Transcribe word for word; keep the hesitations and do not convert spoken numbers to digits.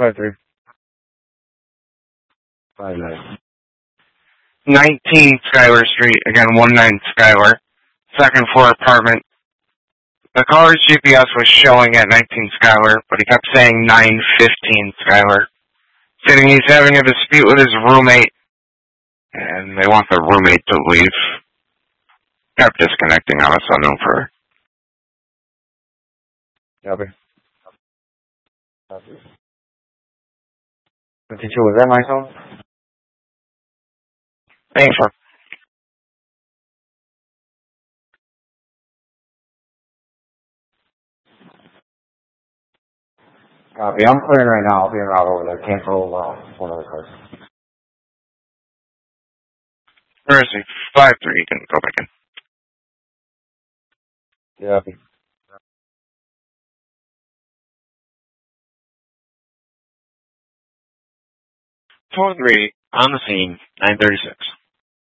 Five three. Five nine. nineteen Schuyler Street, again, one nine Schuyler, second floor apartment. The caller's G P S was showing at nineteen Schuyler, but he kept saying nine fifteen Schuyler, saying he's having a dispute with his roommate, and they want the roommate to leave. Kept disconnecting on us unknown for. Copy. Copy. fifty-two, was that my phone? Thanks for. Copy. I'm clearing right now. I'll be around over there. Cancel uh, one of the cars. Where is he? five three, you can go back in. Copy. four three, on the scene, nine thirty-six.